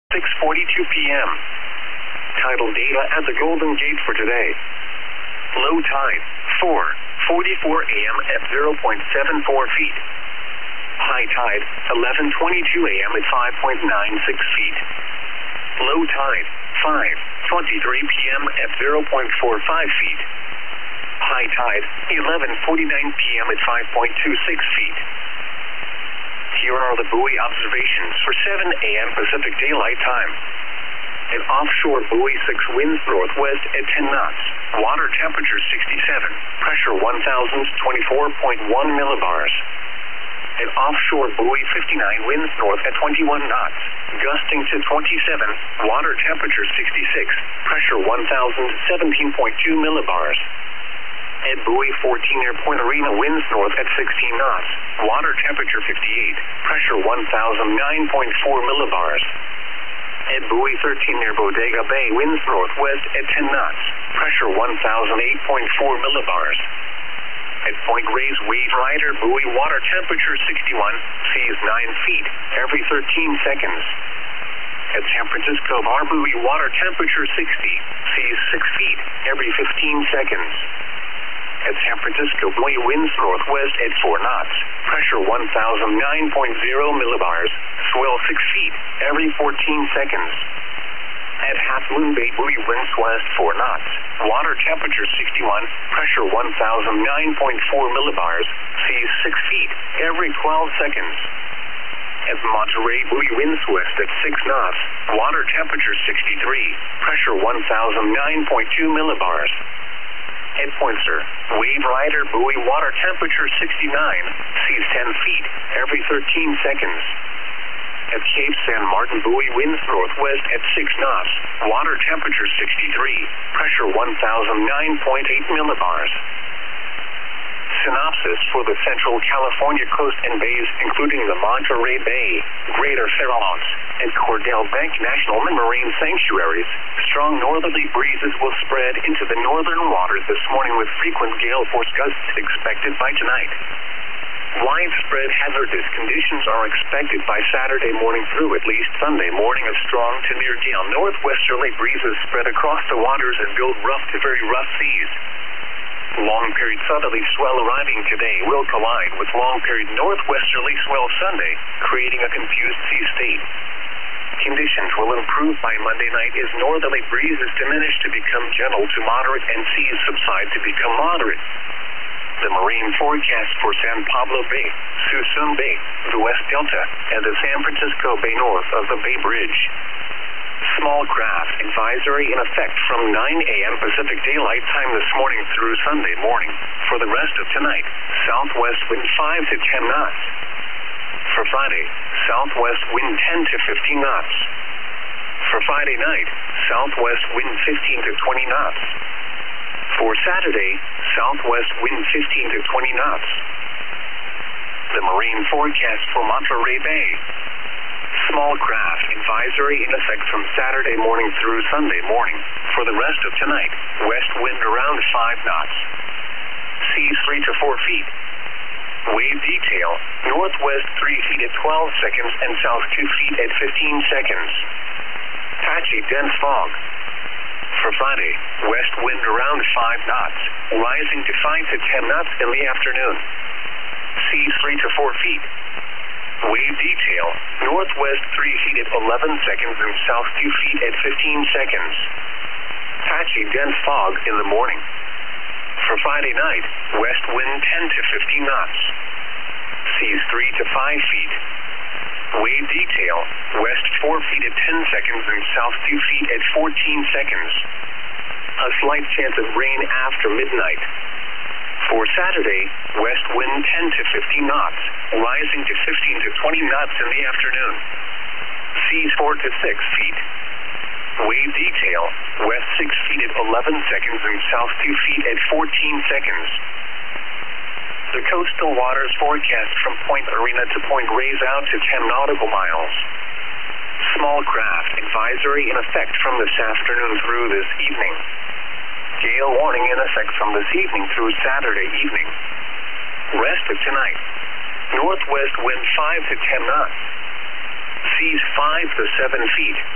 6:42 p.m. Tidal data at the Golden Gate for today. Low tide, 4:44 a.m. at 0.74 feet. High tide, 11:22 a.m. at 5.96 feet. Low tide, 5:23 p.m. at 0.45 feet. High tide, 11:49 p.m. at 5.26 feet. Here are the buoy observations for 7 a.m. Pacific Daylight Time. An offshore buoy 6 winds northwest at 10 knots. Water temperature 67. Pressure 1,024.1 millibars. An offshore buoy 59 winds north at 21 knots. Gusting to 27. Water temperature 66. Pressure 1,017.2 millibars. At buoy 14 near Point Arena, winds north at 16 knots. Water temperature 58. Pressure 1,009.4 millibars. At buoy 13 near Bodega Bay, winds northwest at 10 knots. Pressure 1,008.4 millibars. At Point Reyes Wave Rider buoy, water temperature 61, seas 9 feet every 13 seconds. At San Francisco Bar buoy, water temperature 60, seas 6 feet every 15 seconds. At San Francisco buoy, winds northwest at 4 knots. Pressure 1,009.0 millibars. Swell 6 feet every 14 seconds. At Half Moon Bay buoy, winds west 4 knots. Water temperature 61. Pressure 1,009.4 millibars. Seas 6 feet every 12 seconds. At Monterey buoy, winds west at 6 knots. Water temperature 63. Pressure 1,009.2 millibars. At Poinsett, Wave Rider buoy, water temperature 69, seas 10 feet every 13 seconds. At Cape San Martin buoy, winds northwest at 6 knots, water temperature 63, pressure 1,009.8 millibars. Synopsis for the Central California coast and bays, including the Monterey Bay, Greater Farallones, and Cordell Bank National Marine Sanctuaries. Strong northerly breezes will spread into the northern waters this morning with frequent gale force gusts expected by tonight. Widespread hazardous conditions are expected by Saturday morning through at least Sunday morning. Of strong to near gale northwesterly breezes spread across the waters and build rough to very rough seas. Long-period southerly swell arriving today will collide with long-period northwesterly swell Sunday, creating a confused sea state. Conditions will improve by Monday night as northerly breezes diminish to become gentle to moderate and seas subside to become moderate. The marine forecast for San Pablo Bay, Suisun Bay, the West Delta, and the San Francisco Bay north of the Bay Bridge. Small craft advisory in effect from 9 a.m. Pacific Daylight Time this morning through Sunday morning. For the rest of tonight, southwest wind 5 to 10 knots. For Friday, southwest wind 10 to 15 knots. For Friday night, southwest wind 15 to 20 knots. For Saturday, southwest wind 15 to 20 knots. The marine forecast for Monterey Bay. Small craft advisory in effect from Saturday morning through Sunday morning. For the rest of tonight, west wind around 5 knots. Seas 3 to 4 feet. Wave detail, northwest 3 feet at 12 seconds and south 2 feet at 15 seconds. Patchy dense fog. For Friday, west wind around 5 knots, rising to 5 to 10 knots in the afternoon. Seas 3 to 4 feet. Wave detail, northwest 3 feet at 11 seconds and south 2 feet at 15 seconds. Patchy dense fog in the morning. For Friday night, west wind 10 to 15 knots. Seas 3 to 5 feet. Wave detail, west 4 feet at 10 seconds and south 2 feet at 14 seconds. A slight chance of rain after midnight. For Saturday, west wind 10 to 15 knots, rising to 15 to 20 knots in the afternoon. Seas 4 to 6 feet. Wave detail, west 6 feet at 11 seconds and south 2 feet at 14 seconds. The coastal waters forecast from Point Arena to Point Reyes out to 10 nautical miles. Small craft advisory in effect from this afternoon through this evening. Gale warning in effect from this evening through Saturday evening. Rest of tonight. Northwest wind 5 to 10 knots. Seas 5 to 7 feet.